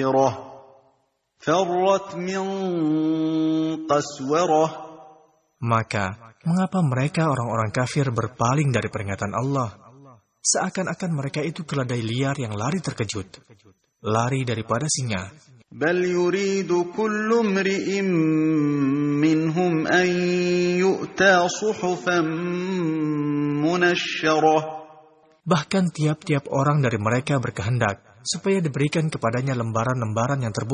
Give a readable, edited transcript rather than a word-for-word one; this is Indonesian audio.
تذكرة فرت من قسورة. Maka, mengapa mereka orang-orang kafir berpaling dari peringatan Allah? Seakan-akan mereka itu keledai liar yang lari terkejut, lari daripada singa. بل يريد كل امرئ منهم أن يؤتى صحفا منشرة. Bahkan tiap-tiap orang dari mereka berkehendak supaya diberikan kepadanya lembaran-lembaran yang terbuka.